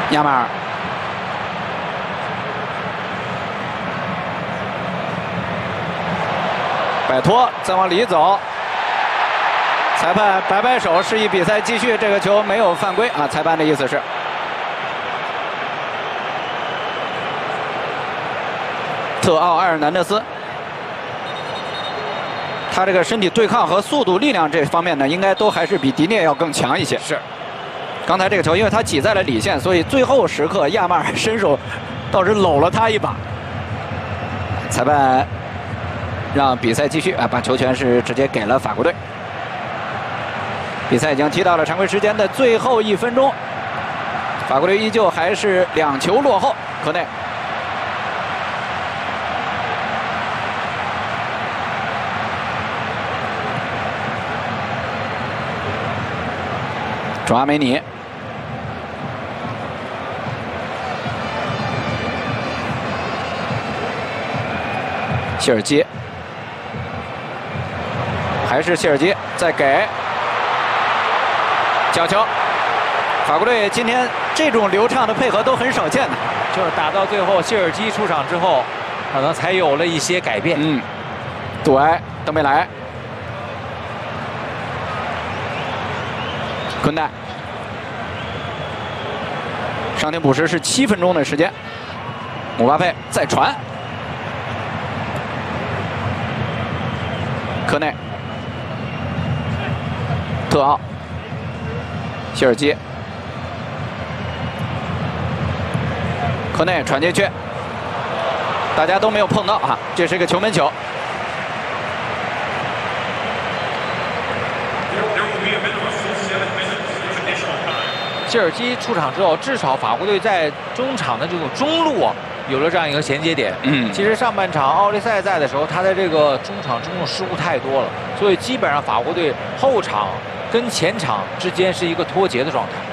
亚马尔。 摆脱，再往里走。裁判摆摆手，示意比赛继续。这个球没有犯规啊，裁判的意思是。特奥埃尔南德斯，他这个身体对抗和速度、力量这方面呢，应该都还是比迪涅要更强一些。 是。 刚才这个球，因为他挤在了里线，所以最后时刻亚马尔伸手倒是搂了他一把。裁判。 让比赛继续啊，把球权是直接给了法国队。比赛已经踢到了常规时间的最后1分钟，法国队依旧还是2球落后。科内，卓阿梅尼，谢尔基。 还是谢尔基再给角球，法国队今天这种流畅的配合都很少见的， 就是打到最后，谢尔基出场之后，可能才有了一些改变。 嗯，杜埃、登贝莱、昆代，伤停补时是7分钟的时间，姆巴佩再传，科内。 特奥、谢尔基、科内传进去，大家都没有碰到啊，这是一个球门球。 谢尔基出场之后，至少法国队在中场的这种中路啊，有了这样一个衔接点。其实上半场奥利赛在的时候，他的这个中场失误太多了，所以基本上法国队后场 跟前场之间是一个脱节的状态。